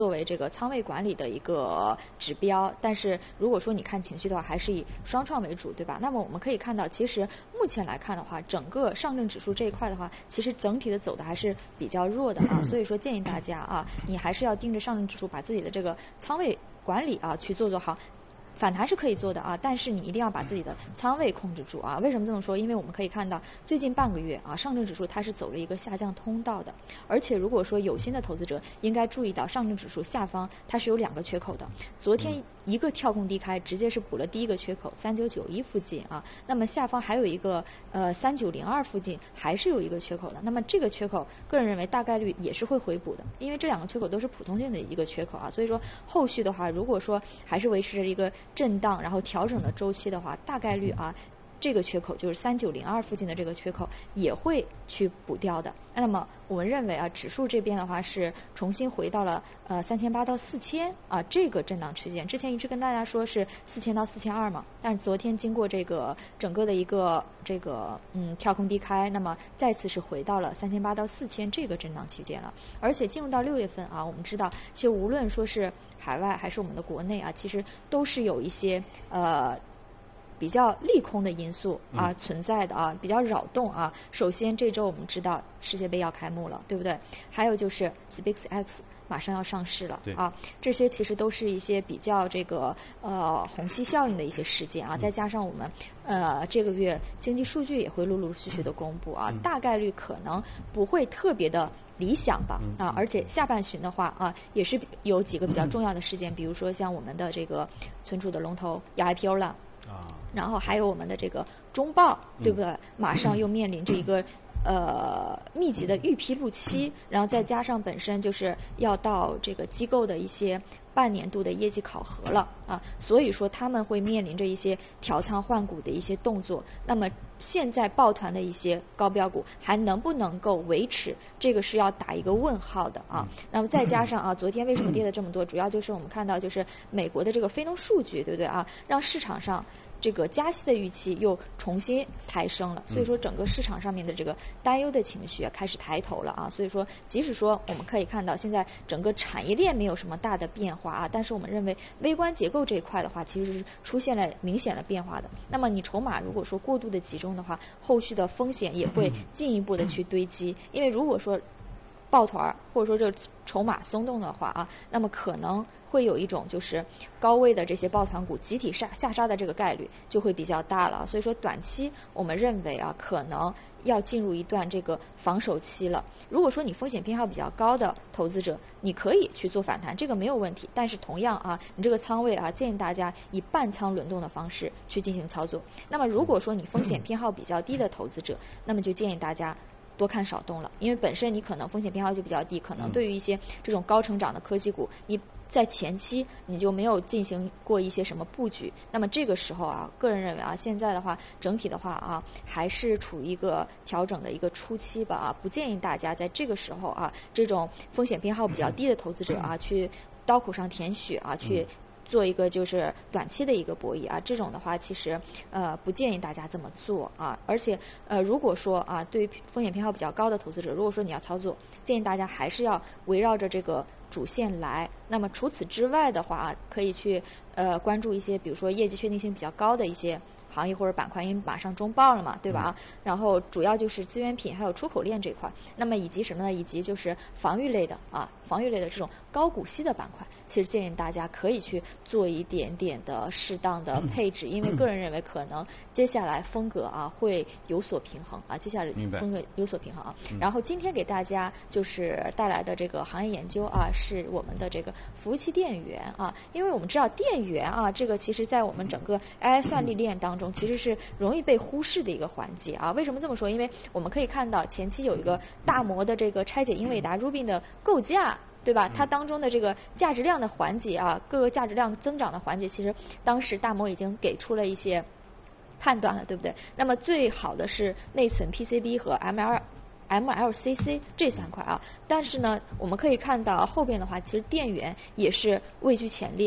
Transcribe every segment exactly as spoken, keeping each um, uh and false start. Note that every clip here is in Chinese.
作为这个仓位管理的一个指标，但是如果说你看情绪的话，还是以双创为主，对吧？那么我们可以看到，其实目前来看的话，整个上证指数这一块的话，其实整体的走的还是比较弱的啊，所以说建议大家啊，你还是要盯着上证指数，把自己的这个仓位管理啊去做做好。反弹是可以做的啊，但是你一定要把自己的仓位控制住啊。为什么这么说？因为我们可以看到最近半个月啊，上证指数它是走了一个下降通道的，而且如果说有心的投资者应该注意到，上证指数下方它是有两个缺口的。昨天一个跳空低开，直接是补了第一个缺口三九九一附近啊，那么下方还有一个呃三九零二附近还是有一个缺口的。那么这个缺口，个人认为大概率也是会回补的，因为这两个缺口都是普通性的一个缺口啊，所以说后续的话，如果说还是维持着一个震荡然后调整的周期的话，大概率啊这个缺口就是三九零二附近的这个缺口也会去补掉的。那么我们认为啊，指数这边的话是重新回到了呃三千八到四千啊这个震荡区间。之前一直跟大家说是四千到四千二嘛，但是昨天经过这个整个的一个这个嗯跳空低开，那么再次是回到了三千八到四千这个震荡区间了。而且进入到六月份啊，我们知道其实无论说是海外还是我们的国内啊，其实都是有一些呃。比较利空的因素啊存在的啊，比较扰动啊。首先这周我们知道世界杯要开幕了，对不对？还有就是 SpaceX 马上要上市了啊，这些其实都是一些比较这个呃虹吸效应的一些事件啊。再加上我们呃这个月经济数据也会陆陆续续的公布啊，大概率可能不会特别的理想吧啊，而且下半旬的话啊，也是有几个比较重要的事件，比如说像我们的这个存储的龙头要 I P O 了。啊，然后还有我们的这个中报，对不对？马上又面临着一个呃密集的预披露期，然后再加上本身就是要到这个机构的一些半年度的业绩考核了啊，所以说他们会面临着一些调仓换股的一些动作。那么现在抱团的一些高标股还能不能够维持，这个是要打一个问号的啊。那么再加上啊，昨天为什么跌了这么多？主要就是我们看到就是美国的这个非农数据，对不对啊？让市场上这个加息的预期又重新抬升了，所以说整个市场上面的这个担忧的情绪开始抬头了啊。所以说，即使说我们可以看到现在整个产业链没有什么大的变化啊，但是我们认为微观结构这一块的话，其实是出现了明显的变化的。那么你筹码如果说过度的集中的话，后续的风险也会进一步的去堆积，因为如果说抱团或者说这个筹码松动的话啊，那么可能会有一种就是高位的这些抱团股集体下下杀的这个概率就会比较大了。所以说短期我们认为啊，可能要进入一段这个防守期了。如果说你风险偏好比较高的投资者，你可以去做反弹，这个没有问题。但是同样啊，你这个仓位啊，建议大家以半仓轮动的方式去进行操作。那么如果说你风险偏好比较低的投资者，那么就建议大家多看少动了，因为本身你可能风险偏好就比较低，可能对于一些这种高成长的科技股，你在前期你就没有进行过一些什么布局，那么这个时候啊，个人认为啊，现在的话整体的话啊，还是处于一个调整的一个初期吧啊，不建议大家在这个时候啊，这种风险偏好比较低的投资者啊，去刀口上舔血啊，去做一个就是短期的一个博弈啊，这种的话其实呃不建议大家这么做啊。而且呃如果说啊对于风险偏好比较高的投资者，如果说你要操作，建议大家还是要围绕着这个主线来。那么除此之外的话啊，可以去呃关注一些比如说业绩确定性比较高的一些行业或者板块，因为马上中报了嘛，对吧？嗯、然后主要就是资源品还有出口链这块，那么以及什么呢？以及就是防御类的啊，防御类的这种高股息的板块，其实建议大家可以去做一点点的适当的配置，因为个人认为可能接下来风格啊会有所平衡啊，接下来风格有所平衡啊。然后今天给大家就是带来的这个行业研究啊，是我们的这个服务器电源啊，因为我们知道电源啊，这个其实在我们整个 A I 算力链当中其实是容易被忽视的一个环节啊。为什么这么说？因为我们可以看到前期有一个大模的这个拆解英伟达 Rubin 的构架，对吧？它当中的这个价值量的环节啊，各个价值量增长的环节，其实当时大模已经给出了一些判断了，对不对？那么最好的是内存 P C B 和 M L M L C C 这三块啊，但是呢，我们可以看到后边的话，其实电源也是位居前列的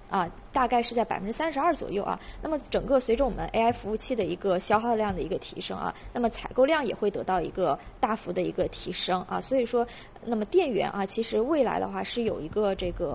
啊，大概是在百分之三十二左右啊。那么整个随着我们 A I 服务器的一个消耗量的一个提升啊，那么采购量也会得到一个大幅的一个提升啊。所以说，那么电源啊，其实未来的话是有一个这个